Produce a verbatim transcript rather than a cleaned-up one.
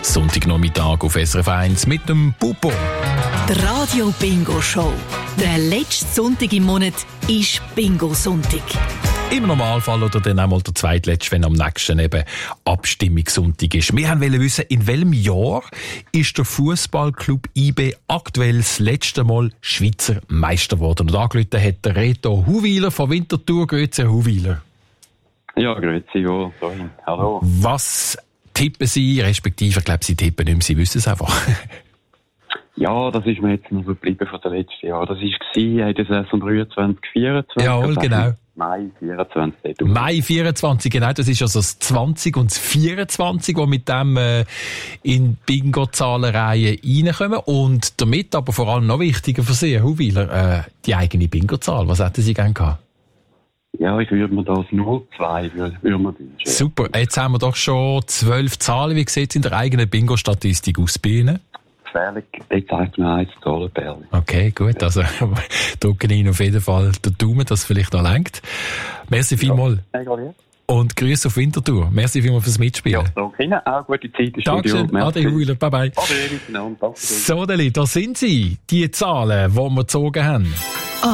Sonntagnachmittag auf S R F eins mit dem Pupo. Die Radio Bingo Show. Der letzte Sonntag im Monat ist Bingo-Sonntag. Im Normalfall oder dann einmal der zweitletzte, wenn am nächsten eben Abstimmungssonntag ist. Wir wollten wissen, in welchem Jahr ist der Fußballclub I B aktuell das letzte Mal Schweizer Meister geworden? Und angerufen hat der Reto Huwiler von Winterthur. Grüezi, Herr Huwiler. Ja, grüezi, ja. Hallo. Was tippen Sie, respektive, ich glaube, Sie tippen nicht mehr, Sie wissen es einfach. Ja, das ist mir jetzt noch geblieben von den letzten Jahren. Das war in der Saison dreiundzwanzig vierundzwanzig. Jawohl, genau. Mai vierundzwanzig. Mai vierundzwanzig, genau. Das ist also das zwanzig und das vierundzwanzig, die mit dem äh, in Bingo-Zahlenreihe reinkommen. Und damit aber vor allem noch wichtiger für Sie, Herr Huwiler, äh, die eigene Bingo-Zahl. Was hätten Sie gerne gehabt? Ja, ich würde mir das null zwei würde, würde mir wünschen. Super. Jetzt haben wir doch schon zwölf Zahlen. Wie sieht es in der eigenen Bingo-Statistik aus bei Ihnen? Gefährlich. Jetzt zeigt mir eins Zahlenperle. Okay, gut. Also drücken Ihnen auf jeden Fall den Daumen, dass es vielleicht noch reicht. Merci vielmals. Ja, und Grüße auf Winterthur. Merci vielmals fürs Mitspielen. Ja, danke Ihnen. Auch gute Zeit im Dankeschön. Studio. Ade Huwiler. Bye bye. Ade, miteinander. Danke. So, Deli, da sind sie. Die Zahlen, die wir gezogen haben.